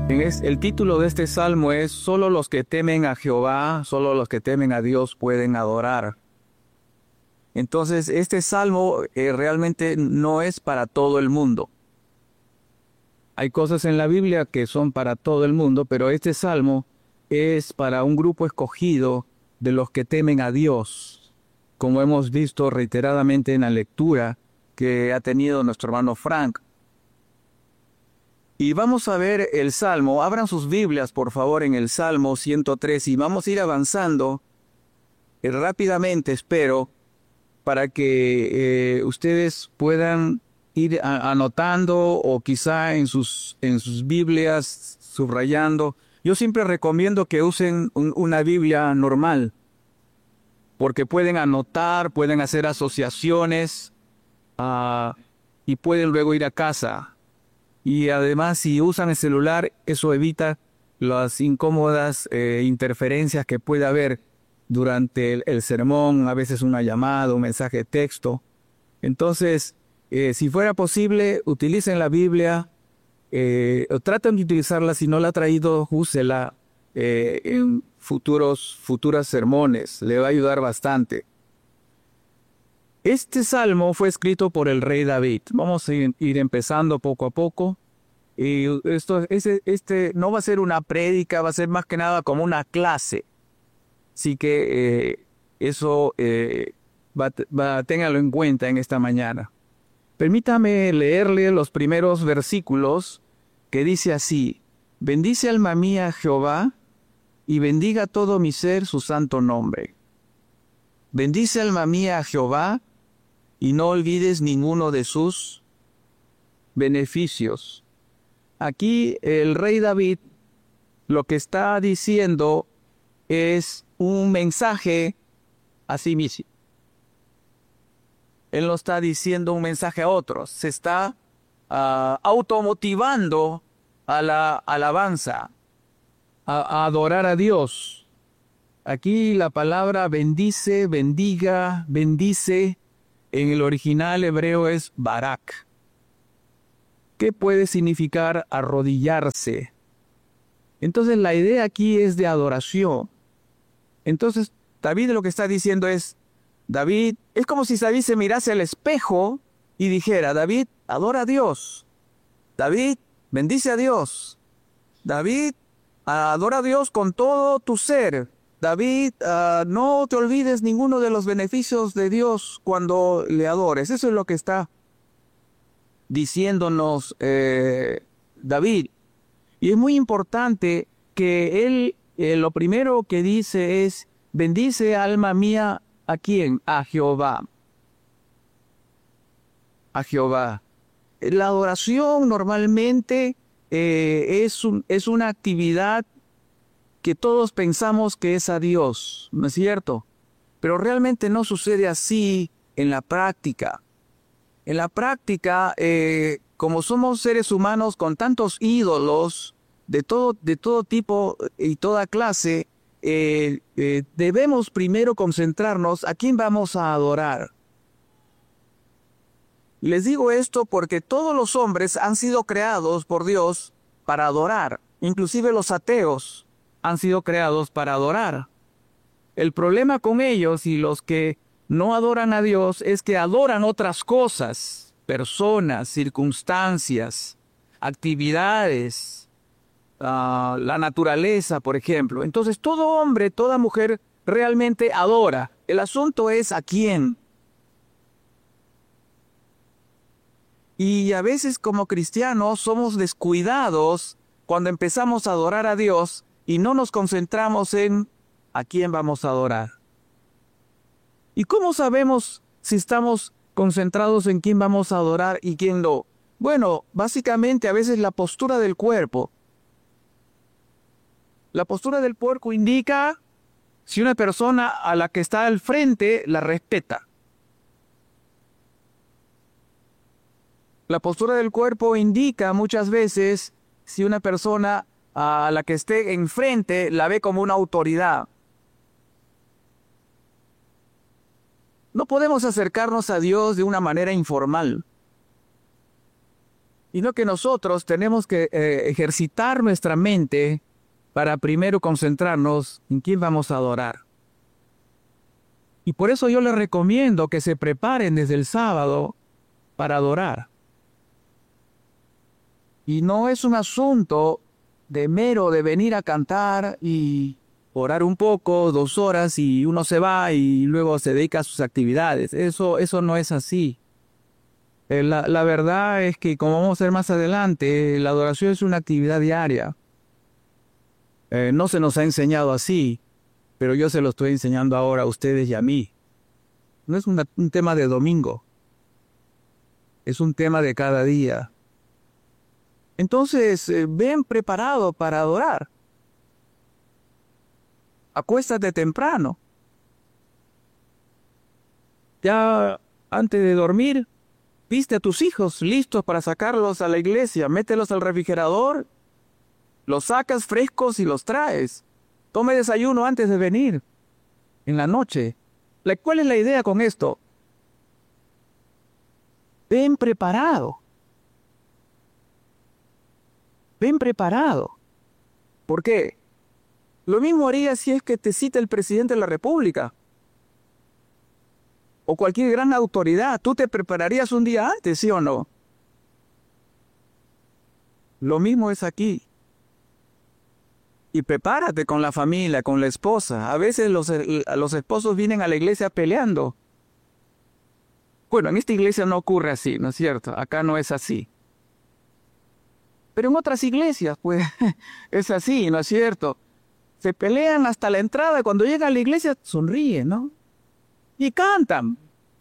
El título de este salmo es "Solo los que temen a Jehová, solo los que temen a Dios pueden adorar". Entonces, este salmo realmente no es para todo el mundo. Hay cosas en la Biblia que son para todo el mundo, pero este salmo es para un grupo escogido de los que temen a Dios, como hemos visto reiteradamente en la lectura que ha tenido nuestro hermano Frank. Y vamos a ver el Salmo. Abran sus Biblias, por favor, en el Salmo 103 y vamos a ir avanzando rápidamente, espero, para que ustedes puedan ir anotando o quizá en sus Biblias subrayando. Yo siempre recomiendo que usen una Biblia normal, porque pueden anotar, pueden hacer asociaciones y pueden luego ir a casa. Y además, si usan el celular, eso evita las incómodas interferencias que puede haber durante el sermón, a veces una llamada, un mensaje de texto. Entonces, si fuera posible, utilicen la Biblia, o traten de utilizarla. Si no la ha traído, úsela en futuras sermones, le va a ayudar bastante. Este salmo fue escrito por el rey David. Vamos a ir empezando poco a poco. Y este no va a ser una prédica, va a ser más que nada como una clase. Así que eso téngalo en cuenta en esta mañana. Permítame leerle los primeros versículos que dice así: Bendice alma mía Jehová, y bendiga todo mi ser su santo nombre. Bendice alma mía a Jehová, y no olvides ninguno de sus beneficios. Aquí el rey David lo que está diciendo es un mensaje a sí mismo. Él no está diciendo un mensaje a otros, se está automotivando a la alabanza, a adorar a Dios. Aquí la palabra bendice, bendiga, bendice, en el original hebreo es barak. ¿Qué puede significar arrodillarse? Entonces la idea aquí es de adoración. Entonces David lo que está diciendo es, David, es como si David se mirase al espejo y dijera, David, adora a Dios. David, bendice a Dios. David, adora a Dios con todo tu ser. David, no te olvides ninguno de los beneficios de Dios cuando le adores. Eso es lo que está diciéndonos David. Y es muy importante que él lo primero que dice es, bendice alma mía, ¿a quién? A Jehová. A Jehová. La adoración normalmente es una actividad que todos pensamos que es a Dios, ¿no es cierto? Pero realmente no sucede así en la práctica. En la práctica, como somos seres humanos con tantos ídolos de todo tipo y toda clase, debemos primero concentrarnos a quién vamos a adorar. Les digo esto porque todos los hombres han sido creados por Dios para adorar. Inclusive los ateos han sido creados para adorar. El problema con ellos y los que no adoran a Dios es que adoran otras cosas, personas, circunstancias, actividades, la naturaleza, por ejemplo. Entonces todo hombre, toda mujer realmente adora. El asunto es a quién. Y a veces como cristianos somos descuidados cuando empezamos a adorar a Dios y no nos concentramos en a quién vamos a adorar. ¿Y cómo sabemos si estamos concentrados en quién vamos a adorar y quién no? Bueno, básicamente a veces la postura del cuerpo. La postura del cuerpo indica si una persona a la que está al frente la respeta. La postura del cuerpo indica muchas veces si una persona a la que esté enfrente la ve como una autoridad. No podemos acercarnos a Dios de una manera informal. Y no que nosotros tenemos que ejercitar nuestra mente para primero concentrarnos en quién vamos a adorar. Y por eso yo les recomiendo que se preparen desde el sábado para adorar. Y no es un asunto de mero de venir a cantar y orar un poco, 2 horas y uno se va y luego se dedica a sus actividades. Eso no es así. La verdad es que, como vamos a ver más adelante, la adoración es una actividad diaria. No se nos ha enseñado así, pero yo se lo estoy enseñando ahora a ustedes y a mí. No es un tema de domingo, es un tema de cada día. Entonces, ven preparado para adorar. Acuéstate temprano. Ya antes de dormir, viste a tus hijos listos para sacarlos a la iglesia, mételos al refrigerador, los sacas frescos y los traes. Tome desayuno antes de venir, en la noche. ¿Cuál es la idea con esto? Ven preparado. Ven preparado. ¿Por qué? Lo mismo haría si es que te cita el presidente de la República o cualquier gran autoridad. Tú te prepararías un día antes, ¿sí o no? Lo mismo es aquí. Y prepárate con la familia, con la esposa. A veces los esposos vienen a la iglesia peleando. Bueno, en esta iglesia no ocurre así, ¿no es cierto? Acá no es así. Pero en otras iglesias, pues, es así, ¿no es cierto? Se pelean hasta la entrada y cuando llegan a la iglesia sonríen, ¿no? Y cantan.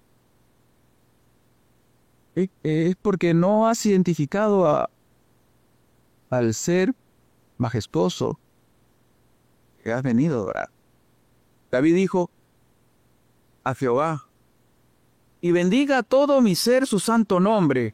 Es porque no has identificado al ser majestuoso que has venido a adorar. David dijo a Jehová, y bendiga todo mi ser su santo nombre.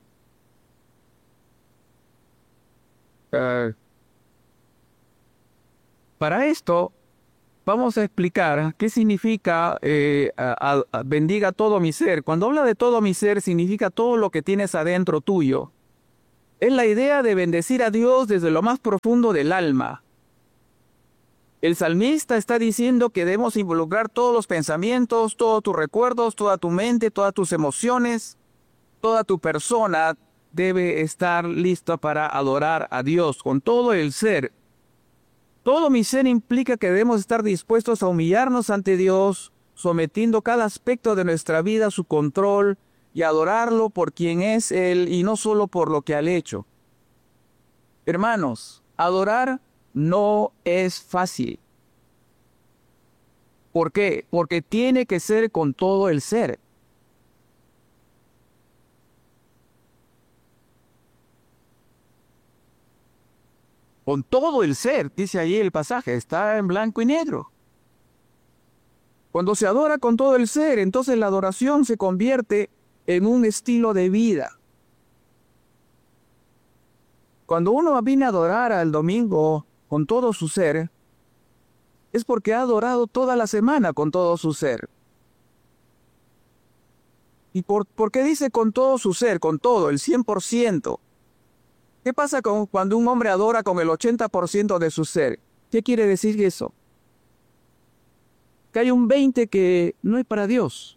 Para esto, vamos a explicar qué significa bendiga todo mi ser. Cuando habla de todo mi ser, significa todo lo que tienes adentro tuyo. Es la idea de bendecir a Dios desde lo más profundo del alma. El salmista está diciendo que debemos involucrar todos los pensamientos, todos tus recuerdos, toda tu mente, todas tus emociones, toda tu persona debe estar lista para adorar a Dios con todo el ser. Todo mi ser implica que debemos estar dispuestos a humillarnos ante Dios, sometiendo cada aspecto de nuestra vida a su control y adorarlo por quien es Él y no solo por lo que ha hecho. Hermanos, adorar no es fácil. ¿Por qué? Porque tiene que ser con todo el ser. Con todo el ser, dice allí el pasaje, está en blanco y negro. Cuando se adora con todo el ser, entonces la adoración se convierte en un estilo de vida. Cuando uno viene a adorar al domingo con todo su ser, es porque ha adorado toda la semana con todo su ser. ¿Y por qué dice con todo su ser, con todo, el 100%? ¿Qué pasa cuando un hombre adora con el 80% de su ser? ¿Qué quiere decir eso? Que hay un 20% que no es para Dios.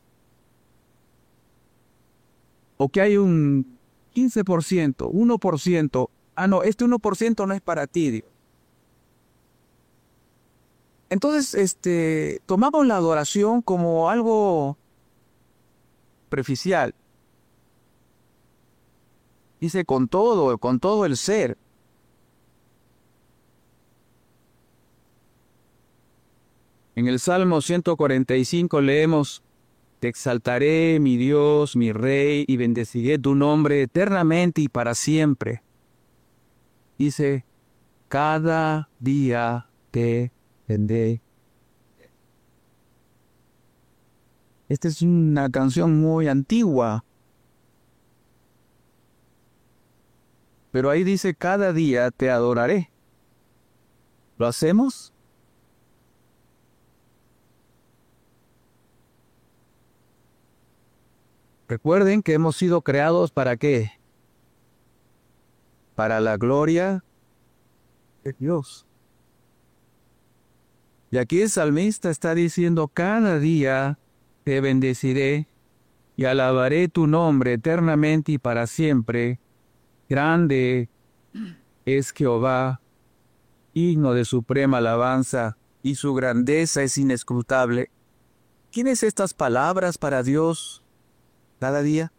O que hay un 15%, 1%. Ah, no, este 1% no es para ti, Dios. Entonces, tomamos la adoración como algo superficial. Dice con todo el ser. En el Salmo 145 leemos, te exaltaré, mi Dios, mi Rey, y bendeciré tu nombre eternamente y para siempre. Dice, cada día te bendeciré. Esta es una canción muy antigua. Pero ahí dice, cada día te adoraré. ¿Lo hacemos? Recuerden que hemos sido creados ¿para qué? para la gloria de Dios. Y aquí el salmista está diciendo, cada día te bendeciré y alabaré tu nombre eternamente y para siempre. Grande es Jehová, digno de suprema alabanza, y su grandeza es inescrutable. ¿Tienes estas palabras para Dios cada día?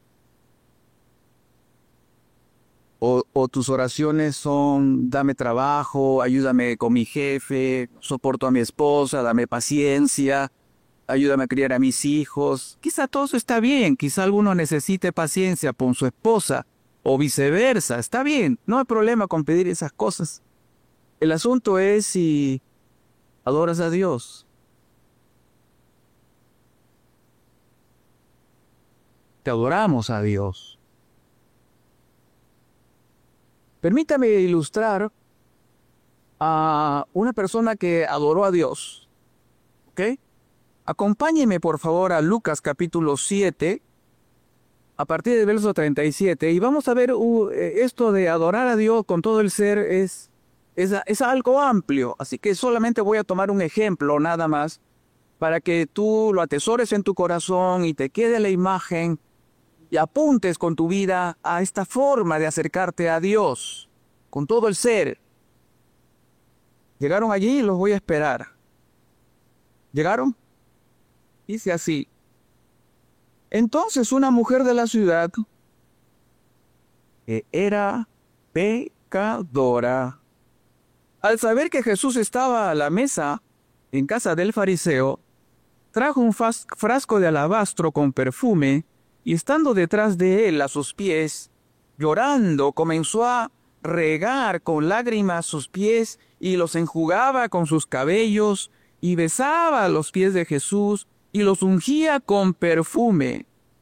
O tus oraciones son, dame trabajo, ayúdame con mi jefe, soporto a mi esposa, dame paciencia, ayúdame a criar a mis hijos. Quizá todo eso está bien, quizá alguno necesite paciencia con su esposa, o viceversa, está bien, no hay problema con pedir esas cosas. El asunto es si adoras a Dios. Te adoramos a Dios. Permítame ilustrar a una persona que adoró a Dios. ¿Ok? Acompáñeme por favor a Lucas capítulo 7, a partir del verso 37, y vamos a ver esto de adorar a Dios con todo el ser es algo amplio, así que solamente voy a tomar un ejemplo nada más para que tú lo atesores en tu corazón y te quede la imagen y apuntes con tu vida a esta forma de acercarte a Dios, con todo el ser. Llegaron allí y los voy a esperar. ¿Llegaron? Dice así. Entonces una mujer de la ciudad, que era pecadora, al saber que Jesús estaba a la mesa en casa del fariseo, trajo un frasco de alabastro con perfume, y estando detrás de él a sus pies, llorando, comenzó a regar con lágrimas sus pies y los enjugaba con sus cabellos y besaba los pies de Jesús y los ungía con perfume.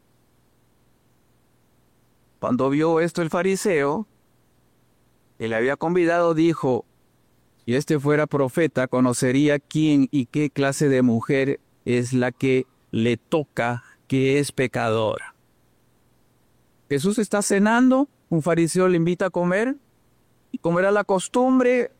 Cuando vio esto el fariseo, que le había convidado, dijo, si este fuera profeta, conocería quién y qué clase de mujer es la que le toca, que es pecadora. Jesús está cenando, un fariseo le invita a comer, y como era la costumbre,